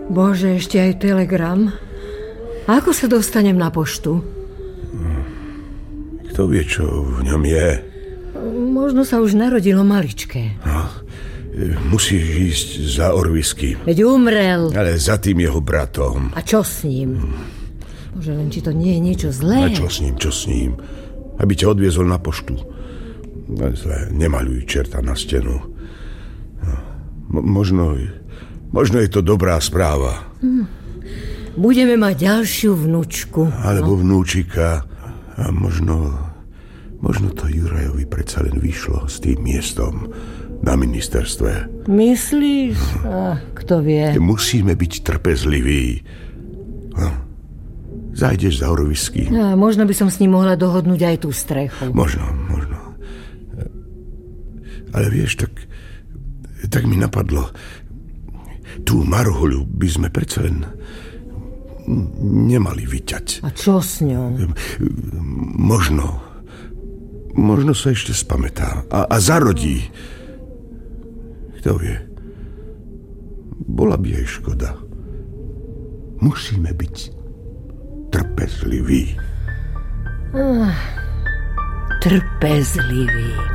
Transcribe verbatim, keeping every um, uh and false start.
Bože, ešte aj telegram. Ako sa dostanem na poštu? Kto vie, čo v ňom je? Možno sa už narodilo maličké. No, musíš ísť za Orvisky. Veď umrel. Ale za tým jeho bratom. A čo s ním? Bože, len či to nie je niečo zlé? A čo s ním, čo s ním? Aby ťa odviezol na poštu. Zle, nemaľuj čerta na stenu. Mo- možno, možno je to dobrá správa. Hm. Budeme mať ďalšiu vnúčku. Alebo no? vnúčika. A možno, možno to Jurajovi predsa len vyšlo s tým miestom na ministerstve. Myslíš? Ach, kto vie. Musíme byť trpezliví. No. Zajdeš za Orvisky. A možno by som s ním mohla dohodnúť aj tú strechu. Možno, možno. Ale vieš, tak, tak mi napadlo, tú Marhuľu by sme predsa len nemali vyťať. A čo s ňou? Možno. Možno sa ešte spamätá. A, a zarodí. Kto vie? Bola by jej škoda. Musíme byť trpezliví. Ah, trpezliví.